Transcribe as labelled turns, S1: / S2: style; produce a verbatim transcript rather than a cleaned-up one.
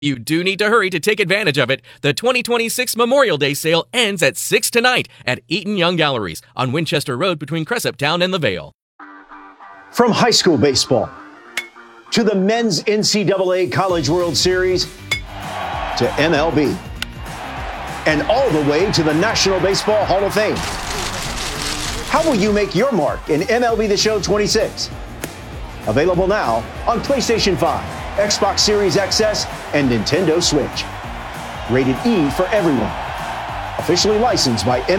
S1: You do need to hurry to take advantage of it. The twenty twenty-six Memorial Day sale ends at six tonight at Eaton Young Galleries on Winchester Road between Cressup Town and the Vale.
S2: From high school baseball to the men's N C double A College World Series to M L B and all the way to the National Baseball Hall of Fame. How will you make your mark in M L B The Show twenty-six? Available now on PlayStation five, Xbox Series X S, and Nintendo Switch. Rated E for everyone. Officially licensed by M L B.